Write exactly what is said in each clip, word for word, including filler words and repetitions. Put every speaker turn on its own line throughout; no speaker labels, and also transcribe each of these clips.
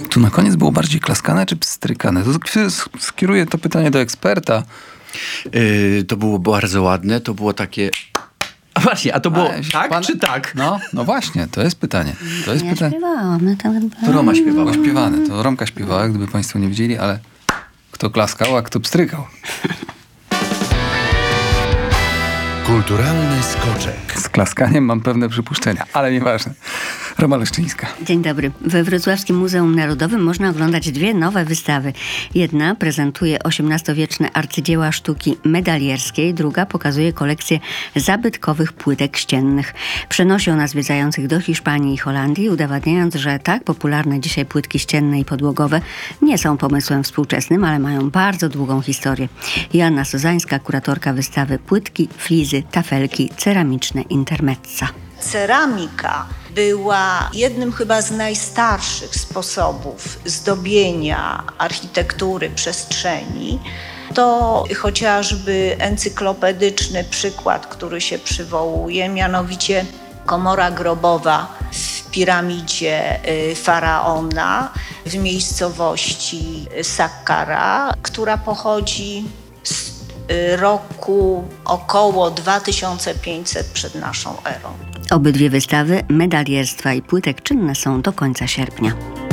Tu na koniec było bardziej klaskane czy pstrykane? To skieruję to pytanie do eksperta.
Yy, to było bardzo ładne, to było takie... A właśnie, a to było
a,
tak
pan...
czy tak?
No, no właśnie, to jest pytanie. To jest
ja
pytanie.
śpiewałam. Tam...
To Roma śpiewała.
Było śpiewane, to Romka śpiewała, gdyby państwo nie wiedzieli, ale kto klaskał, a kto pstrykał.
Kulturalny skoczek.
Z klaskaniem mam pewne przypuszczenia, ale nieważne. Roma Leszczyńska.
Dzień dobry. We Wrocławskim Muzeum Narodowym można oglądać dwie nowe wystawy. Jedna prezentuje osiemnastowieczne arcydzieła sztuki medalierskiej, druga pokazuje kolekcję zabytkowych płytek ściennych. Przenosi ona zwiedzających do Hiszpanii i Holandii, udowadniając, że tak popularne dzisiaj płytki ścienne i podłogowe nie są pomysłem współczesnym, ale mają bardzo długą historię. Joanna Sozańska, kuratorka wystawy Płytki, flizy, tafelki, ceramiczne intermezza.
Ceramika była jednym chyba z najstarszych sposobów zdobienia architektury przestrzeni. To chociażby encyklopedyczny przykład, który się przywołuje, mianowicie komora grobowa w piramidzie faraona w miejscowości Saqqara, która pochodzi z roku około dwa tysiące pięćset przed naszą erą.
Obydwie wystawy medalierstwa i płytek czynne są do końca sierpnia.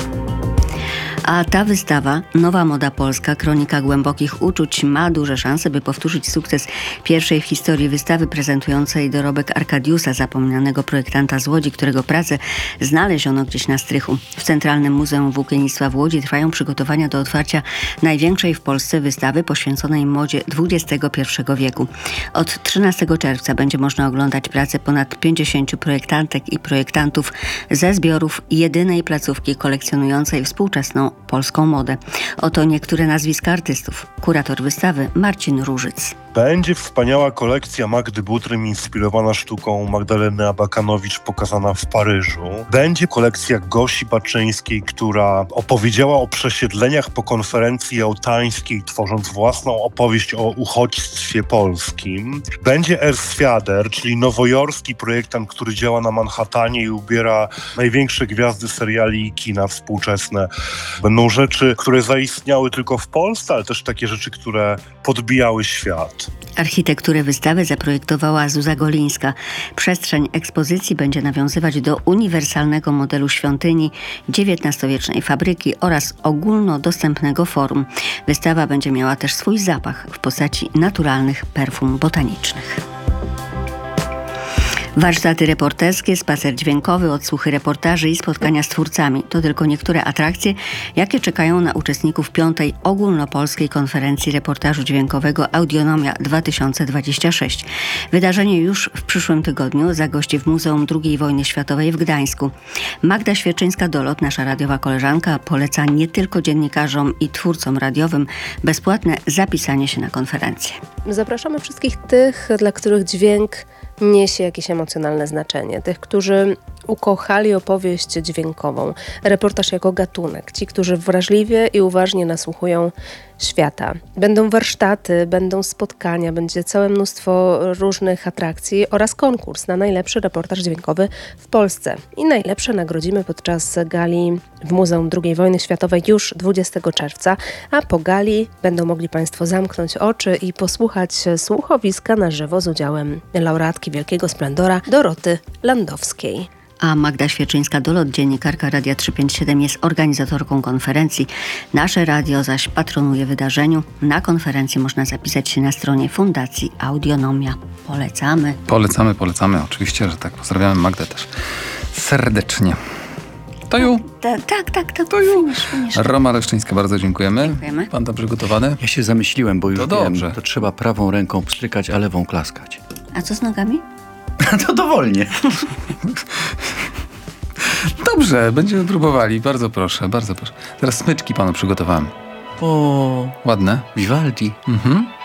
A ta wystawa, Nowa Moda Polska, kronika głębokich uczuć, ma duże szanse, by powtórzyć sukces pierwszej w historii wystawy prezentującej dorobek Arkadiusa, zapomnianego projektanta z Łodzi, którego pracę znaleziono gdzieś na strychu. W Centralnym Muzeum Włókiennictwa w Łodzi trwają przygotowania do otwarcia największej w Polsce wystawy poświęconej modzie dwudziestego pierwszego wieku. Od trzynastego czerwca będzie można oglądać pracę ponad pięćdziesięciu projektantek i projektantów ze zbiorów jedynej placówki kolekcjonującej współczesną polską modę. Oto niektóre nazwiska artystów. Kurator wystawy Marcin Różyc.
Będzie wspaniała kolekcja Magdy Butrym inspirowana sztuką Magdaleny Abakanowicz pokazana w Paryżu. Będzie kolekcja Gosi Baczyńskiej, która opowiedziała o przesiedleniach po konferencji jałtańskiej, tworząc własną opowieść o uchodźstwie polskim. Będzie Ernst Fjader, czyli nowojorski projektant, który działa na Manhattanie i ubiera największe gwiazdy seriali i kina współczesne. Będą rzeczy, które zaistniały tylko w Polsce, ale też takie rzeczy, które podbijały świat.
Architekturę wystawy zaprojektowała Zuza Golińska. Przestrzeń ekspozycji będzie nawiązywać do uniwersalnego modelu świątyni, dziewiętnastowiecznej fabryki oraz ogólnodostępnego forum. Wystawa będzie miała też swój zapach w postaci naturalnych perfum botanicznych. Warsztaty reporterskie, spacer dźwiękowy, odsłuchy reportaży i spotkania z twórcami. To tylko niektóre atrakcje, jakie czekają na uczestników piątej ogólnopolskiej konferencji reportażu dźwiękowego Audionomia dwa tysiące dwadzieścia sześć. Wydarzenie już w przyszłym tygodniu zagości w Muzeum drugiej Wojny Światowej w Gdańsku. Magda Świerczyńska-Dolot, nasza radiowa koleżanka, poleca nie tylko dziennikarzom i twórcom radiowym bezpłatne zapisanie się na konferencję.
Zapraszamy wszystkich tych, dla których dźwięk niesie jakieś emocjonalne znaczenie. Tych, którzy ukochali opowieść dźwiękową, reportaż jako gatunek. Ci, którzy wrażliwie i uważnie nasłuchują świata. Będą warsztaty, będą spotkania, będzie całe mnóstwo różnych atrakcji oraz konkurs na najlepszy reportaż dźwiękowy w Polsce. I najlepsze nagrodzimy podczas gali w Muzeum drugiej Wojny Światowej już dwudziestego czerwca, a po gali będą mogli Państwo zamknąć oczy i posłuchać słuchowiska na żywo z udziałem laureatki Wielkiego Splendora Doroty Landowskiej.
A Magda Świerczyńska-Dolot, dziennikarka Radia trzysta pięćdziesiąt siedem, jest organizatorką konferencji. Nasze radio zaś patronuje wydarzeniu. Na konferencję można zapisać się na stronie Fundacji Audionomia. Polecamy.
Polecamy, polecamy. Oczywiście, że tak. Pozdrawiamy Magdę też serdecznie. To ju.
Ta, tak, tak, tak.
To ju.
Finisz, finisz.
Roma Leszczyńska, bardzo dziękujemy.
Dziękujemy.
Pan dobrze gotowany?
Ja się zamyśliłem, bo już
To
wiem,
dobrze.
to trzeba prawą ręką pstrykać, a lewą klaskać.
A co z nogami?
To dowolnie.
Dobrze, będziemy próbowali. Bardzo proszę, bardzo proszę. Teraz smyczki panu przygotowałem.
O,
Ładne?
Vivaldi.
Mhm.